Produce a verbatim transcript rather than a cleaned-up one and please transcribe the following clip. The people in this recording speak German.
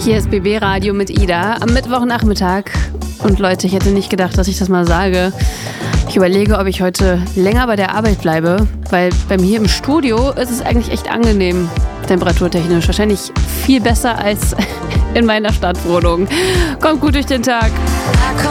Hier ist B B Radio mit Ida am Mittwochnachmittag. Und Leute, ich hätte nicht gedacht, dass ich das mal sage. Ich überlege, ob ich heute länger bei der Arbeit bleibe, weil bei mir hier im Studio ist es eigentlich echt angenehm, temperaturtechnisch. Wahrscheinlich viel besser als in meiner Stadtwohnung. Kommt gut durch den Tag.